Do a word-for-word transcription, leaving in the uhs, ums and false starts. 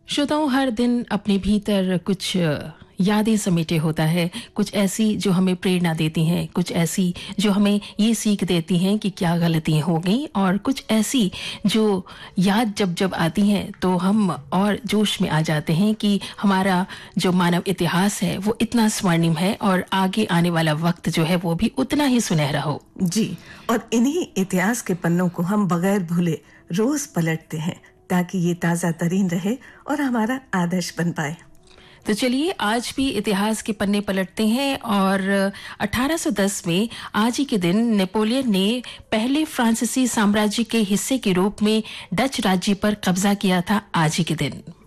श्रोताओं, हर दिन अपने भीतर कुछ यादें समेटे होता है, कुछ ऐसी जो हमें प्रेरणा देती हैं, कुछ ऐसी जो हमें ये सीख देती हैं कि क्या गलतियां हो गई, और कुछ ऐसी जो याद जब जब आती हैं तो हम और जोश में आ जाते हैं कि हमारा जो मानव इतिहास है वो इतना स्वर्णिम है और आगे आने वाला वक्त जो है वो भी उतना ही सुनहरा हो। जी, और इन्हीं इतिहास के पन्नों को हम बगैर भूले रोज पलटते हैं ताकि ये ताजा तरीन रहे और हमारा आदर्श बन पाए। तो चलिए आज भी इतिहास के पन्ने पलटते हैं और अठारह सौ दस में आज ही के दिन नेपोलियन ने पहले फ्रांसीसी साम्राज्य के हिस्से के रूप में डच राज्य पर कब्जा किया था। आज ही के दिन